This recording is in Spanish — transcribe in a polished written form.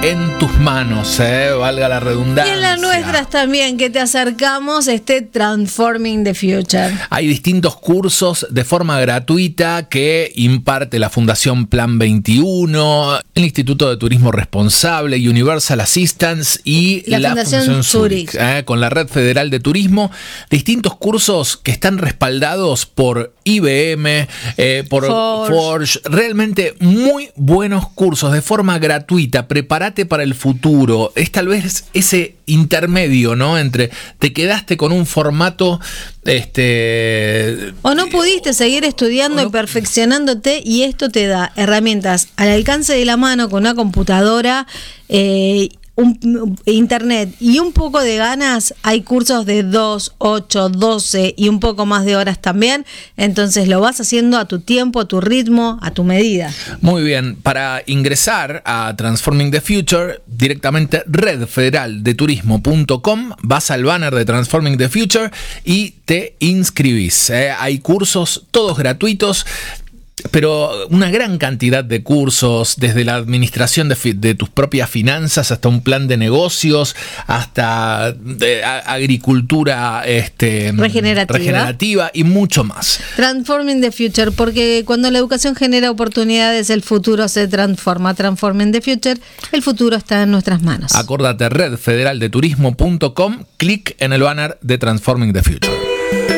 en tus manos, valga la redundancia. Y en las nuestras también, que te acercamos Transforming the Future. Hay distintos cursos de forma gratuita que imparte la Fundación Plan 21, el Instituto de Turismo Responsable, Universal Assistance y la Fundación Zurich, con la Red Federal de Turismo. Distintos cursos que están respaldados por IBM, por Forge. Realmente muy buenos cursos de forma gratuita. Prepárate para el futuro. Es tal vez ese intermedio, ¿no? Entre te quedaste con un formato o no pudiste seguir estudiando y perfeccionándote, y esto te da herramientas al alcance de la mano con una computadora, internet y un poco de ganas. Hay cursos de 2, 8, 12 y un poco más de horas también. Entonces lo vas haciendo a tu tiempo, a tu ritmo, a tu medida. Muy bien. Para ingresar a Transforming the Future, directamente redfederaldeturismo.com, vas al banner de Transforming the Future y te inscribís. Hay cursos todos gratuitos, pero una gran cantidad de cursos, desde la administración de tus propias finanzas hasta un plan de negocios, hasta agricultura regenerativa y mucho más. Transforming the Future, porque cuando la educación genera oportunidades, el futuro se transforma. Transforming the Future, el futuro está en nuestras manos. Acordate, redfederaldeturismo.com, clic en el banner de Transforming the Future.